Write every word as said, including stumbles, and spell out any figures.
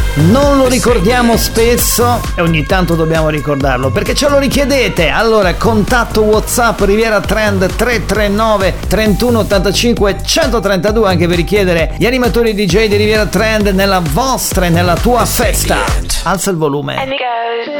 Non lo ricordiamo spesso e ogni tanto dobbiamo ricordarlo perché ce lo richiedete. Allora, contatto WhatsApp Riviera Trend tre tre nove trentuno ottantacinque centotrentadue anche per richiedere gli animatori D J di Riviera Trend nella vostra e nella tua festa. Alza il volume.